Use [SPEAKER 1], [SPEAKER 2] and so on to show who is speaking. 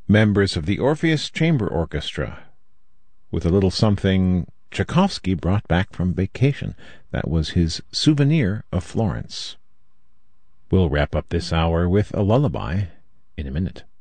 [SPEAKER 1] members of the Orpheus Chamber Orchestra, with a little something Tchaikovsky brought back from vacation. That was his Souvenir of Florence. We'll wrap up this hour with a lullaby in a minute.